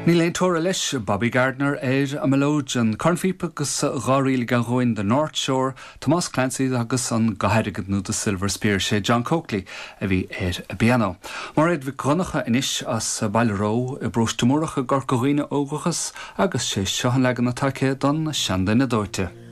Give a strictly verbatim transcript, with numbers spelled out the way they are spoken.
Ní leon tóra leis Bobby Gardner éir a melóid an cornfípa agus gáiríil gan ghoin the North Shore, Thomas Clancy agus an gahairigad nó de Silver Spear sé John Coakley a bhí éir a piano. Mar éad bhí conacha inis as bailró i brós tumúracha gur goghine ógachas agus sé seohan legan na take don seandain na dóite.